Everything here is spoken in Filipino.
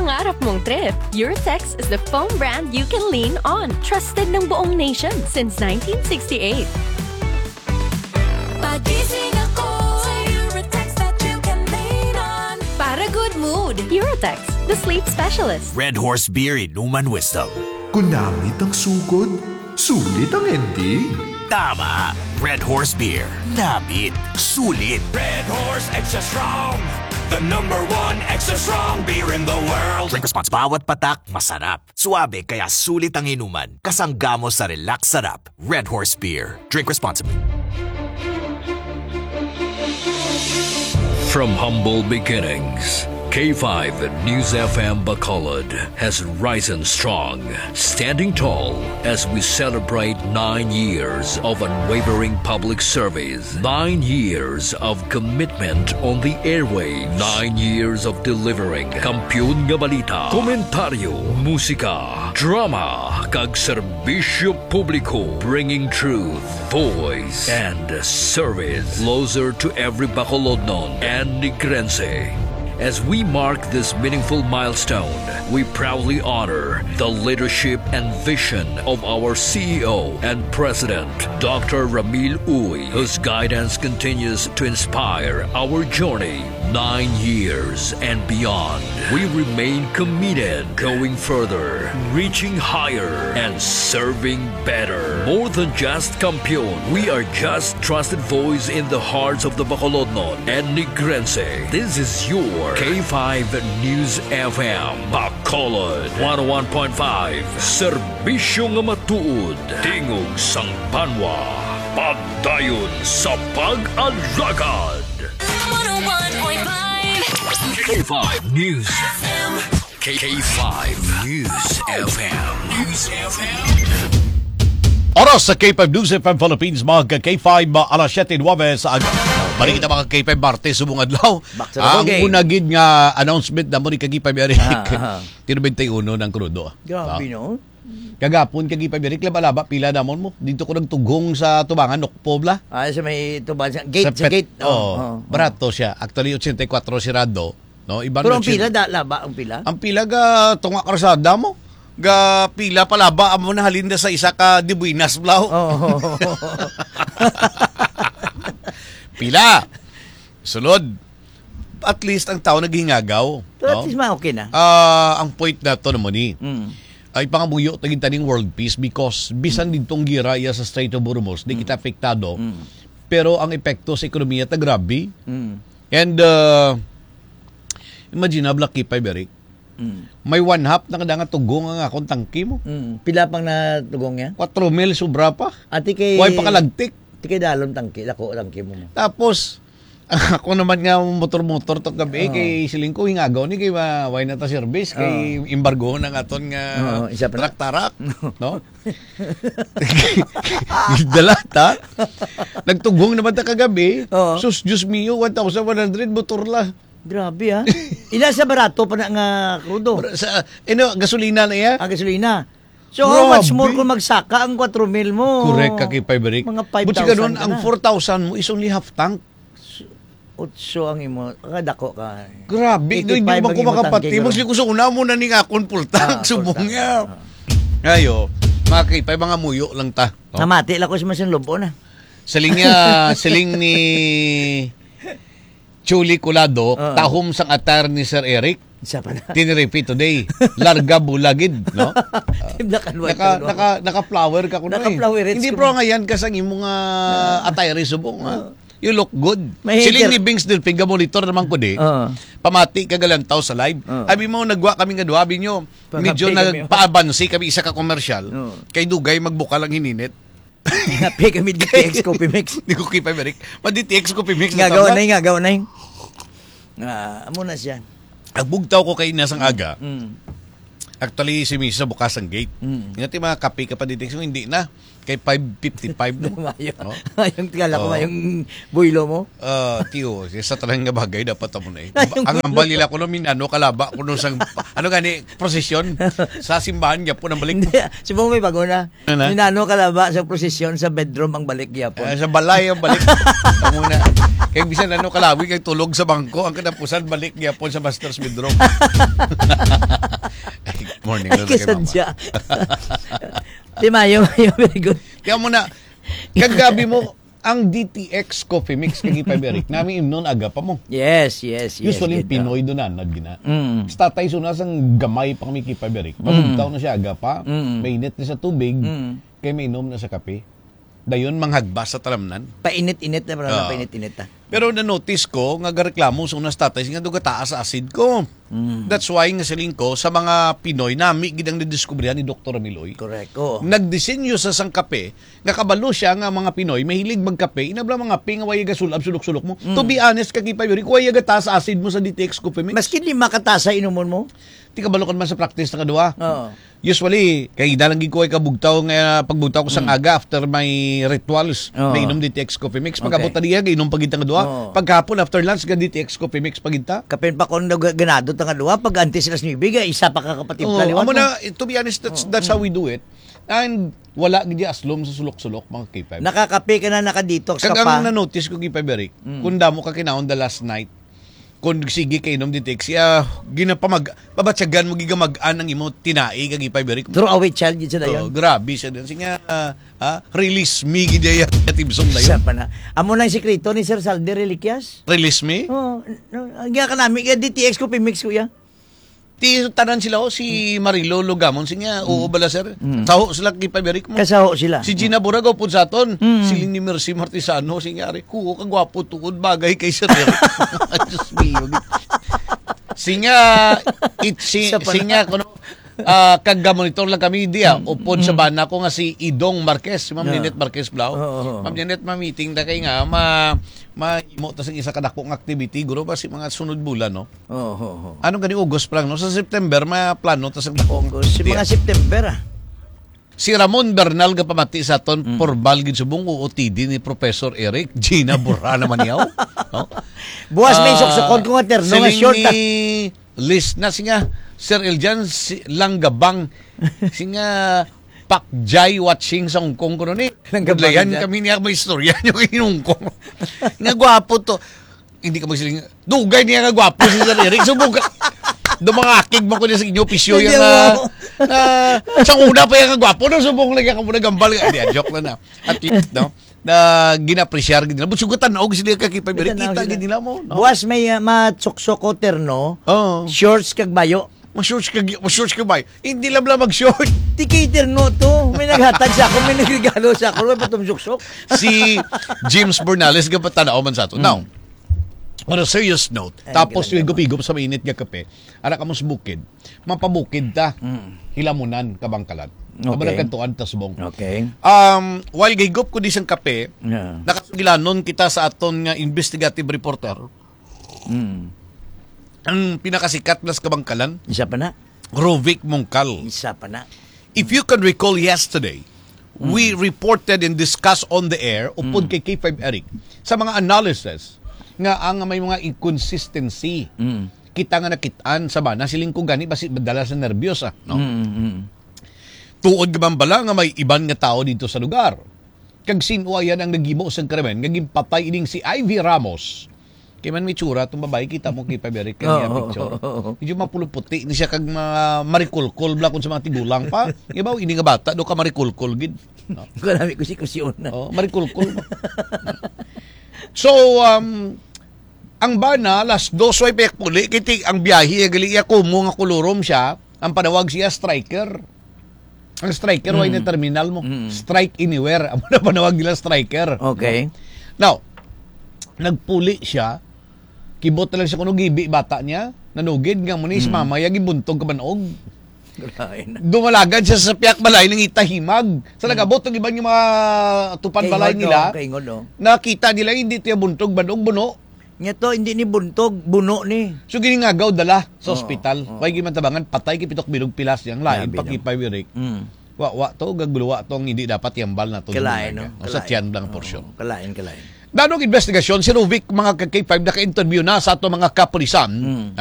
pangarap mong trip, Eurotex is the foam brand you can lean on. Trusted ng buong nation since 1968. Pagising ako sa Eurotex that you can lean on. Para good mood, Eurotex, the sleep specialist. Red Horse Beer Inuman Wisdom. Kunamit ang sugod, sulit ang ending. Tama! Red Horse Beer. Namit. Sulit. Red Horse Extra Strong, the #1 extra strong beer in the world. Drink responsibly. Bawat patak, masarap. Suabe, kaya sulit ang inuman. Kasangga mo sa relax sarap. Red Horse Beer. Drink responsibly. From humble beginnings, K5 News FM Bacolod has risen strong, standing tall as we celebrate 9 years of unwavering public service, 9 years of commitment on the airwaves, 9 years of delivering kampiyon nga balita, komentaryo, musika, drama, kag serbisyo publiko, bringing truth, voice, and service closer to every Bacolodnon and Negrense. As we mark this meaningful milestone, we proudly honor the leadership and vision of our CEO and President, Dr. Ramil Uy, whose guidance continues to inspire our journey 9 years and beyond. We remain committed, going further, reaching higher, and serving better. More than just kampiyon, we are just trusted voice in the hearts of the Bacolodnon and Negrense. This is your K5 News FM Bacolod 101.5. Serbisyo nga matuod, tingog sang banwa, pagdayon sa pag-alagad. 101.5 K5 News FM. K5 News FM. News FM. Oras sa K5 News FM Philippines, mga K5 alas 7:09 sa aga. Balik na mga K5 Martes subong adlaw. Ang unagid nga announcement na mo ni K5 Eric. 91 ng krudo. Grabe no. Kagapon K5 Eric laba-laba pila namon mo. Dito ko nagtugong sa Tubangan Nokpobla. Sa may tuban sa gate. Barato siya. Actually 84 si Rado, no? Ibang pero ang pila laba ang pila. Ang pila ga tunga karsada mo. Ga pila palaba amo na halinda sa isa ka di Buenas Blau. Pila. Sulod. At least ang tao naghingagaw. So at least okay na. Ang point na to naman ni. Ay pangabuyo tagin taning world peace because bisan ditong gira iya sa Strait of Hormuz di kita apektado. Pero ang epekto sa ekonomiya ta grabe. And imagine Black Kipay Berik. May 1/2 na kada nga tugong ang akong tangki mo. Pila pang natugong niya? 4 mil sobra pa. Ati kay Way pa kalagtik. Kay dalon tangki, dako tangki mo. Tapos ako naman nga motor-motor to gabi kay siling ko hingagaw ni kay way na ta service kay embargo ng aton nga tarak-tarak, no? Dalata. Nagtugong naman ta kagabi. Sus Diyos mio 1,100 motor la. Grabe ha. Ila sa barato pa na nga krudo. Sa gasolina na iya? Ang gasolina. So how much more kung magsaka ang 4 mil mo? Correct ka kay Piberic. Mga 5,000 Buti ka nun, ang 4,000 mo is only half tank. 8 ang imo. Dako ka. Grabe. Hindi mo ko makapati. Mas ko sa una mo na ni akon full tank. Subong niya. Ayo. Mga kipay, mga muyo lang ta. Namati lang ko si Masin Lobo na. Siling ni Chuli Colado, tahom sang atar ni Sir Eric. Tinrepeat today. Larga bulagid, no? Naka-flower ka kuno. Hindi pro ngayon kasang imong attire subong. You look good. Siling ni Bings del Pinga monitor naman ko di. Pamati kagalantaw sa live. Abi mo nagwa kami nga duhabi nyo. Medyo nagpaabansi kami isa ka commercial. Kay dugay magbuka lang hininit. Pay kami DTX Coffee Mix. Di ko kipay Eric. Ma-DTX Coffee Mix. Gagawa na yun. Amo na siya. Agbugtaw ko kay Inasang aga. Actually, si Misa bukas ang gate. Ngati mga kape ka pa dito. Hindi na. Kay 5:55 no. Yung tingala ko yung builo mo. Tiyo, sa talang nga bagay dapat mo na eh. Ang ambal nila ko no minano kalaba ko no sang ano gani prosesyon sa simbahan gyapon ang balik. Subo may bago na. Minano kalaba sa prosesyon sa bedroom ang balik gyapon. Sa balay ang balik. Muna. Kaya bisan kalawi kay tulog sa bangko, ang kadapusan balik niya po sa master's bedroom. Morning, Ay, kay mama. kasadya. Di Mayo, very good. Kaya mo na, kagabi mo, ang DTX Coffee Mix kay Paberic, namin imnon aga pa mo. Yes. Usually, gito. Pinoy doon na gina. Statay sunas ang gamay pa kami kay Paberic. Mabugtaw na siya aga pa, mainit na sa tubig, kaya may inom na sa kape. Dayon, manghagba sa talamnan. Painit-init na, parang painit-init na. Pero na-notice ko, nga reklamo sa unas tatay, nga doon taas sa acid ko. That's why, nga siling ko, sa mga Pinoy, nami, gidang nadiskubrihan ni Dr. Amiloy. Correct. Oh. Nagdisenyo sa sang kape, nga kabalo siya nga mga Pinoy, mahilig magkape, inabla mga kape, nga wayaga sulab-sulok-sulok mo. To be honest, kagipay, wayaga taas acid mo sa DTX Coffee Mix. Maski 5 katasa inumon mo? Di kabalo ka man sa practice na kadua. Oo. Usually, kay dalanggi ko ay kabugtaw nga pagbugtaw ko sang aga after my rituals. May inom DTX Coffee Mix. Pagkabot diya, inom pagita nga dua. Pagkapon, after lunch, ga DTX Coffee Mix pagita. Kapin pa kung ganado ta nga duwa, pag antes sila sinibiga, isa pa kakapatid Oo, kaliwan amo mo. na, to be honest, that's how we do it. And wala gidi aslom sa sulok-sulok mga K5. Nakakape ka na nakadetox ka Kag pa. ang na-notice ko K5 Eric, kung damo ka kinaon the last night, kung sige kay inom DTX, pabatsagan mo gigamag-an ang imo tinai kag K5 Eric. Throw away child yun sa dayon. Grabe siya din. Sige release me gidi ya tibsong na Isa yun. pa na. Amo na yung sekreto ni Sir Salde Reliquias. Release me? Oh, ang ka namin, DTX ko pimix ko ya. Ti tanan sila si Marilo Logamon sinya oo bala sir. Taho sila kay Paberic mo. Kasaho sila. Si Gina Burago pud sa aton. Siling ni Mercy Martisano sinya ari kuo kag gwapo tuod bagay kay Sir Eric. Just me. Sinya sinya kuno kag monitor lang kami diya upod sa bana ko nga si Idong Marquez, si Ma'am Ninette Marquez Blau. Ma'am Ninette ma-meeting na kay nga ma-imo ta sang isa ka dakong activity guro ba si mga sunod bulan no. Anong gani August pa lang no sa September ma-plano ta sang dakong Si mga September Si Ramon Bernal ga pamati sa aton Porbal gid subong OOTD ni Professor Eric Gina Burra naman yaw. No? Buwas may soksokon ko nga terno nga short. Ni list na singa Sir Eljan Langgabang singa Pakjay watching sa Hong Kong ko ni. Naglayan kami niya may istorya niyo kay Hong Kong. Nga gwapo to. Hindi ka magsiling. Dugay niya nga gwapo si Sir Eric. Subok dumangakig man ko niya sa inyo pisyo yung sa una pa yung gwapo no subong lagi ka muna gambal joke lang na at least no na gina-appreciate gid nila but sugatan na og sila ka kay kita gid nila mo no? Buwas may matsuksok ko terno shorts kag bayo shorts kag bay hindi lang mag-short tikay terno to may naghatag sa ako may nagregalo sa ako may patum suksok si James Bernales ga patanaw man sa ato now on a serious note, tapos yung higop-higop sa mainit nga kape, anak ka mo sa bukid, mapabukid ta, hilamunan, kabangkalan. Okay. Kantuan ta subong. Okay. While higop ko di sang kape, nakasugilanon kita sa aton nga investigative reporter. Ang pinakasikat nas kabangkalan, isa pa na. Rovic Mongkal. Isa pa na. If you can recall yesterday, we reported and discussed on the air, upod kay K5 Eric, sa mga analysis, nga ang may mga inconsistency kita nga nakitaan sa bana siling ko gani basi dala sa nervyos no tuod gabambala nga may iban nga tao dito sa lugar kag sinuayan ang nagimo sa krimen nga gimpatay ining si Ivy Ramos kay man may tsura tong babae kita mo kay Paberic kanya picture medyo mapuluputi ni siya kag marikulkol bla kun sa mga tigulang pa ibaw ini nga bata do ka marikulkol gid no kunami ko si kusiuna marikulkol so ang bana last 2 way pek puli kiti ang biyahe gali iya kumo nga kulurom siya ang panawag siya striker ang striker way na terminal mo strike anywhere ang panawag nila striker okay now nagpuli siya kibot lang siya kuno gibi bata niya nanugid nga mo ni mamaya gibuntog ka banog dumalagad siya sa piyak balay ng itahimag sa nagabot ng ibang yung mga tupan balay nila nakita nila hindi tiya buntog banog buno nga to hindi ni buntog buno ni so giningagaw dala sa ospital may gimantabangan patay kipitok bilog pilas yang lain pagkipay wirik wa to gaguluwa tong hindi dapat yambal na to kalain sa tiyan lang porsyon kalain danong investigasyon si Rovic mga K5 naka-interview na sa ato mga kapulisan